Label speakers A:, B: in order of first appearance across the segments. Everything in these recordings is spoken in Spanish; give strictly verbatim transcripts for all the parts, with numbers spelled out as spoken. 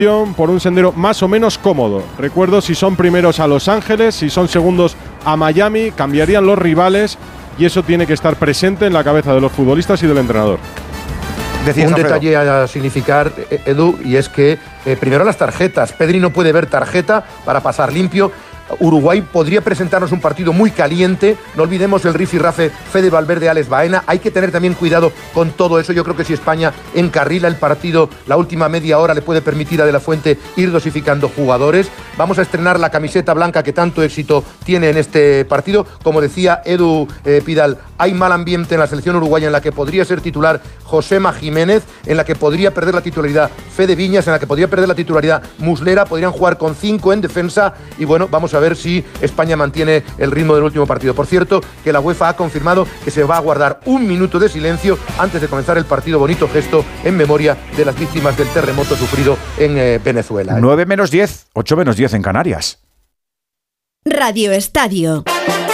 A: por un sendero más o menos cómodo. Recuerdo, si son primeros a Los Ángeles, si son segundos a Miami, cambiarían los rivales y eso tiene que estar presente en la cabeza de los futbolistas y del entrenador.
B: Decías, un
C: Alfredo.
B: detalle a significar, Edu, y es que eh, primero las tarjetas. Pedri no puede ver tarjeta para pasar limpio. Uruguay podría presentarnos un partido muy caliente. No olvidemos el rifirrafe Fede Valverde, Alex Baena. Hay que tener también cuidado con todo eso. Yo creo que si España encarrila el partido, la última media hora le puede permitir a De la Fuente ir dosificando jugadores. Vamos a estrenar la camiseta blanca que tanto éxito tiene en este partido. Como decía Edu eh, Pidal, hay mal ambiente en la selección uruguaya, en la que podría ser titular Josema Jiménez, en la que podría perder la titularidad Fede Viñas, en la que podría perder la titularidad Muslera. Podrían jugar con cinco en defensa y bueno, vamos a ver si España mantiene el ritmo del último partido. Por cierto, que la UEFA ha confirmado que se va a guardar un minuto de silencio antes de comenzar el partido. Bonito gesto en memoria de las víctimas del terremoto sufrido en eh, Venezuela.
D: nueve menos diez, ocho menos diez en Canarias.
E: Radio Estadio.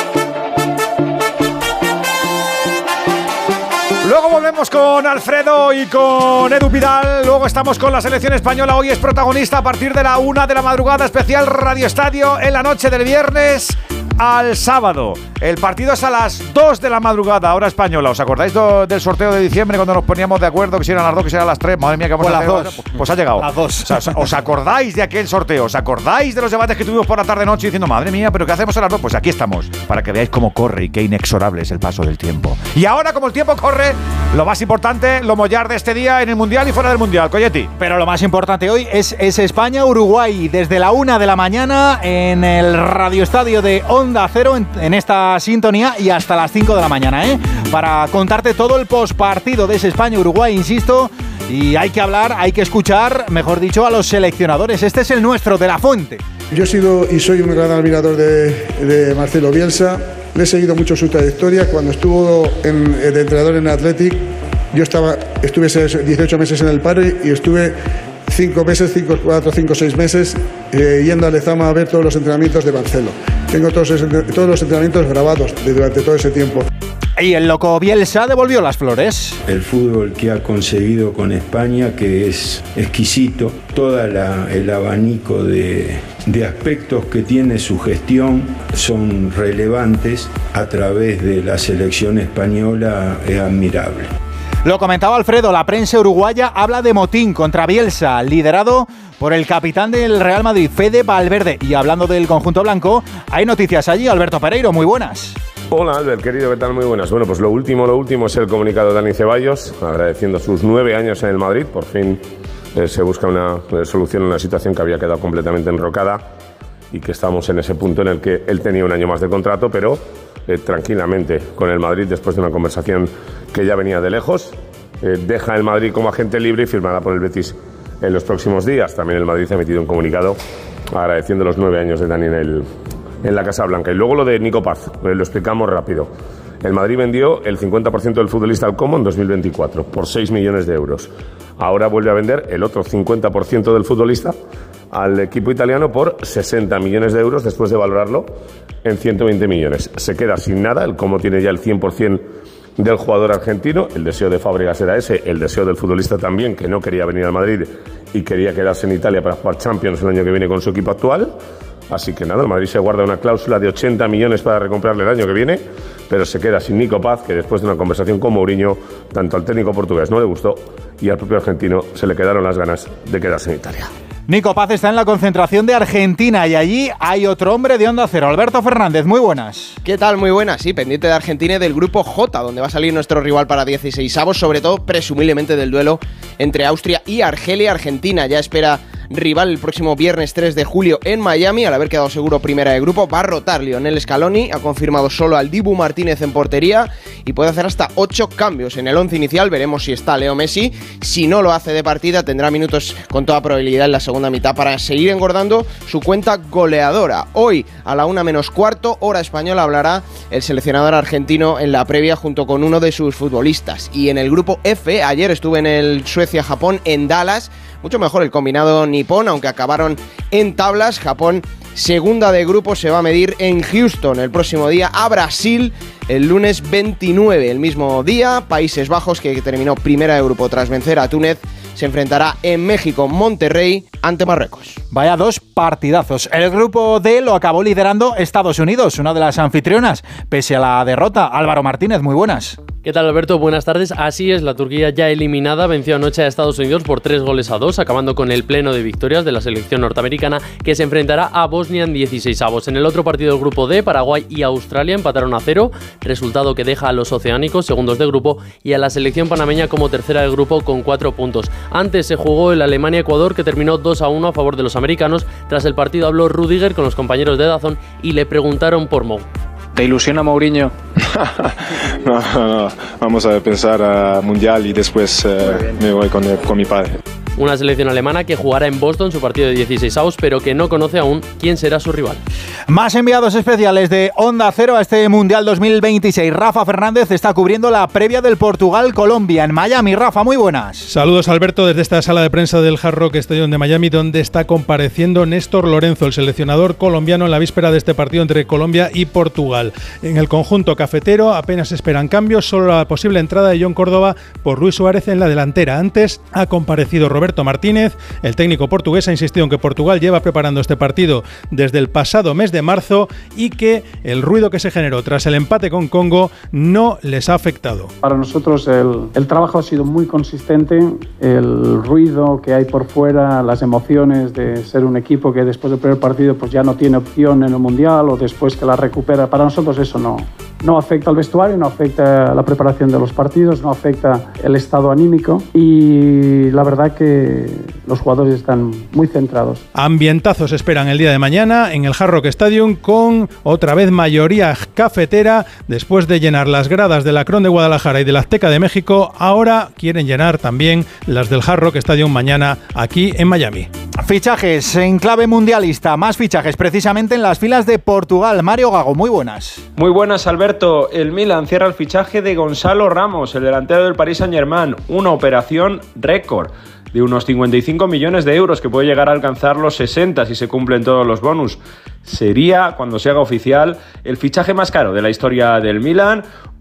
D: Luego volvemos con Alfredo y con Edu Pidal. Luego estamos con la selección española. Hoy es protagonista a partir de la una de la madrugada. Especial Radio Estadio en la noche del viernes al sábado. El partido es a las dos de la madrugada, hora española. ¿Os acordáis do, del sorteo de diciembre cuando nos poníamos de acuerdo que si eran las dos, que si eran las tres? Madre mía, que vamos
C: pues
D: a hacer.
C: Las dos.
D: Pues ha llegado.
C: Las dos.
D: O sea, ¿os, ¿Os acordáis de aquel sorteo? ¿Os acordáis de los debates que tuvimos por la tarde-noche diciendo, madre mía, pero qué hacemos a las dos? Pues aquí estamos, para que veáis cómo corre y qué inexorable es el paso del tiempo. Y ahora, como el tiempo corre, lo más importante, lo mollar de este día en el Mundial y fuera del Mundial. Coyetti.
C: Pero lo más importante hoy es, es España-Uruguay, desde la una de la mañana en el Radio Estadio de Onda Cero, en, en esta sintonía, y hasta las cinco de la mañana, ¿eh? Para contarte todo el postpartido de ese España-Uruguay, insisto, y hay que hablar, hay que escuchar, mejor dicho, a los seleccionadores. Este es el nuestro, De la Fuente.
F: Yo he sido y soy un gran admirador de, de Marcelo Bielsa. Le he seguido mucho su trayectoria. Cuando estuvo en, de entrenador en Athletic, yo estaba, estuve dieciocho meses en el paro y estuve cinco meses, cinco, cuatro, cinco, seis meses eh, yendo a Lezama a ver todos los entrenamientos de Marcelo. Tengo todos, todos los entrenamientos grabados de, durante todo ese tiempo.
C: Y el loco Bielsa devolvió las flores.
G: El fútbol que ha conseguido con España, que es exquisito, todo el abanico de, de aspectos que tiene su gestión son relevantes a través de la selección española, es admirable.
C: Lo comentaba Alfredo, la prensa uruguaya habla de motín contra Bielsa, liderado por el capitán del Real Madrid, Fede Valverde. Y hablando del conjunto blanco, hay noticias allí. Alberto Pereiro, muy buenas.
H: Hola Albert, querido, ¿qué tal? Muy buenas. Bueno, pues lo último, lo último es el comunicado de Dani Ceballos, agradeciendo sus nueve años en el Madrid. Por fin eh, se busca una eh, solución a una situación que había quedado completamente enrocada y que estamos en ese punto en el que él tenía un año más de contrato, pero eh, tranquilamente con el Madrid, después de una conversación que ya venía de lejos, eh, deja el Madrid como agente libre y firmará por el Betis en los próximos días. También el Madrid ha emitido un comunicado agradeciendo los nueve años de Dani en el en la Casa Blanca. Y luego lo de Nico Paz, lo explicamos rápido. El Madrid vendió el cincuenta por ciento del futbolista al Como en dos mil veinticuatro por seis millones de euros. Ahora vuelve a vender el otro cincuenta por ciento del futbolista al equipo italiano por sesenta millones de euros después de valorarlo en ciento veinte millones. Se queda sin nada, el Como tiene ya el cien por ciento del jugador argentino. El deseo de Fábregas era ese, el deseo del futbolista también, que no quería venir al Madrid y quería quedarse en Italia para jugar Champions el año que viene con su equipo actual. Así que nada, el Madrid se guarda una cláusula de ochenta millones para recomprarle el año que viene, pero se queda sin Nico Paz, que después de una conversación con Mourinho, tanto al técnico portugués no le gustó y al propio argentino se le quedaron las ganas de quedarse en Italia.
C: Nico Paz está en la concentración de Argentina y allí hay otro hombre de Onda Cero, Alberto Fernández, muy buenas.
I: ¿Qué tal? Muy buenas, sí, pendiente de Argentina y del grupo J, donde va a salir nuestro rival para dieciseisavos, sobre todo presumiblemente del duelo entre Austria y Argelia. Argentina ya espera rival el próximo viernes tres de julio en Miami, al haber quedado seguro primera de grupo. Va a rotar Lionel Scaloni, ha confirmado solo al Dibu Martínez en portería y puede hacer hasta ocho cambios en el once inicial. Veremos si está Leo Messi. Si no lo hace de partida, tendrá minutos con toda probabilidad en la segunda mitad para seguir engordando su cuenta goleadora. Hoy a la una menos cuarto, hora española, hablará el seleccionador argentino en la previa junto con uno de sus futbolistas. Y en el grupo F, ayer estuve en el Suecia-Japón en Dallas. Mucho mejor el combinado nipón, aunque acabaron en tablas. Japón, segunda de grupo, se va a medir en Houston el próximo día a Brasil el lunes veintinueve. El mismo día, Países Bajos, que terminó primera de grupo tras vencer a Túnez, se enfrentará en México, Monterrey, ante Marruecos.
C: Vaya dos partidazos. El grupo D lo acabó liderando Estados Unidos, una de las anfitrionas, pese a la derrota. Álvaro Martínez, muy buenas.
J: ¿Qué tal, Alberto? Buenas tardes. Así es, la Turquía ya eliminada venció anoche a Estados Unidos por tres goles a dos, acabando con el pleno de victorias de la selección norteamericana, que se enfrentará a Bosnia en dieciseisavos. En el otro partido del grupo D, Paraguay y Australia empataron a cero, resultado que deja a los oceánicos segundos de grupo y a la selección panameña como tercera del grupo con cuatro puntos. Antes se jugó el Alemania-Ecuador, que terminó dos a uno a favor de los americanos. Tras el partido habló Rüdiger con los compañeros de DAZN y le preguntaron por Mou.
K: ¿Te ilusiona Mourinho? no, no, no, vamos a pensar a Mundial y después eh, me voy con, el, con mi padre.
J: Una selección alemana que jugará en Boston su partido de dieciseisavos, pero que no conoce aún quién será su rival.
C: Más enviados especiales de Onda Cero a este Mundial dos mil veintiséis. Rafa Fernández está cubriendo la previa del Portugal-Colombia en Miami. Rafa, muy buenas.
L: Saludos, Alberto, desde esta sala de prensa del Hard Rock Stadium de Miami, donde está compareciendo Néstor Lorenzo, el seleccionador colombiano, en la víspera de este partido entre Colombia y Portugal. En el conjunto cafetero apenas esperan cambios, solo la posible entrada de John Córdoba por Luis Suárez en la delantera. Antes ha comparecido Roberto Martínez. El técnico portugués ha insistido en que Portugal lleva preparando este partido desde el pasado mes de marzo y que el ruido que se generó tras el empate con Congo no les ha afectado.
M: Para nosotros el, el trabajo ha sido muy consistente, el ruido que hay por fuera, las emociones de ser un equipo que después del primer partido pues ya no tiene opción en el Mundial o después que la recupera, para nosotros eso no, no afecta al vestuario, no afecta la preparación de los partidos, no afecta el estado anímico y la verdad que los jugadores están muy centrados.
L: Ambientazos esperan el día de mañana en el Hard Rock Stadium con otra vez mayoría cafetera. Después de llenar las gradas de la Acron de Guadalajara y de la Azteca de México, ahora quieren llenar también las del Hard Rock Stadium mañana aquí en Miami.
C: Fichajes en clave mundialista, más fichajes precisamente en las filas de Portugal. Mario Gago, muy buenas.
N: Muy buenas, Alberto. El Milan cierra el fichaje de Gonzalo Ramos, el delantero del Paris Saint-Germain, una operación récord de unos cincuenta y cinco millones de euros que puede llegar a alcanzar los sesenta si se cumplen todos los bonus. Sería, cuando se haga oficial, el fichaje más caro de la historia del Milan,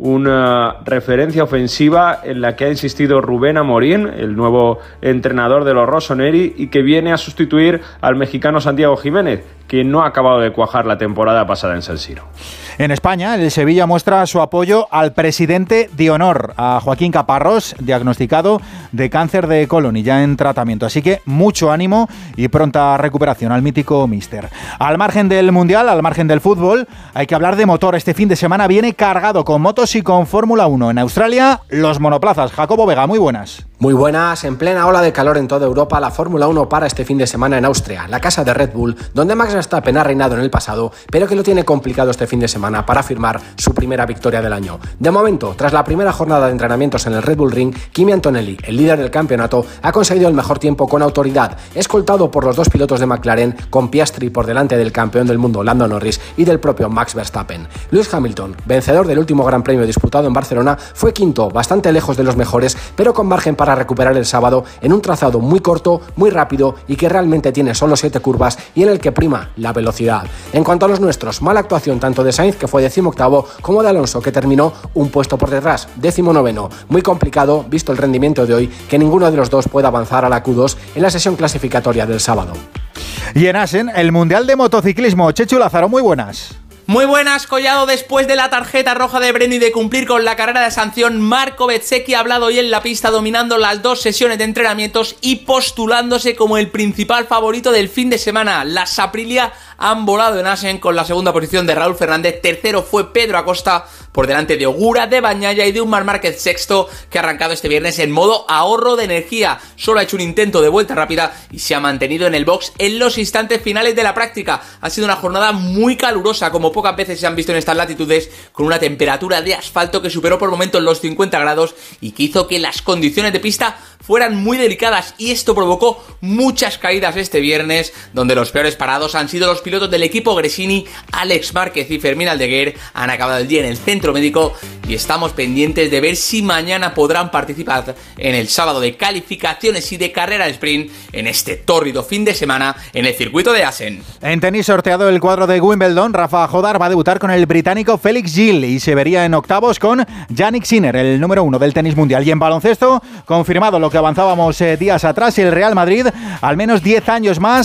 N: una referencia ofensiva en la que ha insistido Rubén Amorín, el nuevo entrenador de los rossoneri, y que viene a sustituir al mexicano Santiago Jiménez, que no ha acabado de cuajar la temporada pasada en San Siro.
C: En España, el Sevilla muestra su apoyo al presidente de honor, a Joaquín Caparrós, diagnosticado de cáncer de colon y ya en tratamiento. Así que mucho ánimo y pronta recuperación al mítico míster. Al margen del Mundial, al margen del fútbol, hay que hablar de motor. Este fin de semana viene cargado con motos y con Fórmula uno. En Australia, los monoplazas. Jacobo Vega, muy buenas.
O: Muy buenas. En plena ola de calor en toda Europa, la Fórmula uno para este fin de semana en Austria, la casa de Red Bull, donde Max Verstappen ha reinado en el pasado, pero que lo tiene complicado este fin de semana para firmar su primera victoria del año. De momento, tras la primera jornada de entrenamientos en el Red Bull Ring, Kimi Antonelli, el líder del campeonato, ha conseguido el mejor tiempo con autoridad, escoltado por los dos pilotos de McLaren, con Piastri por delante del campeón del mundo Lando Norris y del propio Max Verstappen. Lewis Hamilton, vencedor del último Gran Premio disputado en Barcelona, fue quinto, bastante lejos de los mejores, pero con margen para recuperar el sábado en un trazado muy corto, muy rápido y que realmente tiene solo siete curvas y en el que prima la velocidad. En cuanto a los nuestros, mala actuación tanto de Sainz, que fue decimoctavo, como de Alonso, que terminó un puesto por detrás, décimo noveno. Muy complicado, visto el rendimiento de hoy, que ninguno de los dos pueda avanzar a la Q dos en la sesión clasificatoria del sábado.
C: Y en Asen, el Mundial de Motociclismo. Chechu Lázaro, muy buenas.
P: Muy buenas, Collado. Después de la tarjeta roja de Breno y de cumplir con la carrera de sanción, Marco Bezzecchi ha hablado hoy en la pista, dominando las dos sesiones de entrenamientos y postulándose como el principal favorito del fin de semana. Las Aprilia han volado en Asen con la segunda posición de Raúl Fernández. Tercero fue Pedro Acosta, por delante de Ogura, de Bañaya y de un Marc Márquez sexto, que ha arrancado este viernes en modo ahorro de energía. Solo ha hecho un intento de vuelta rápida y se ha mantenido en el box en los instantes finales de la práctica. Ha sido una jornada muy calurosa, como pocas veces se han visto en estas latitudes, con una temperatura de asfalto que superó por momentos los cincuenta grados y que hizo que las condiciones de pista fueran muy delicadas, y esto provocó muchas caídas este viernes, donde los peores parados han sido los pilotos del equipo Gresini. Alex Márquez y Fermín Aldeguer han acabado el día en el centro médico y estamos pendientes de ver si mañana podrán participar en el sábado de calificaciones y de carrera sprint en este tórrido fin de semana en el circuito de Assen.
C: En tenis sorteado el cuadro de Wimbledon, Rafa Jodar va a debutar con el británico Felix Gil y se vería en octavos con Yannick Sinner, el número uno del tenis mundial. Y en baloncesto, confirmado lo que avanzábamos eh, días atrás, el Real Madrid al menos diez años más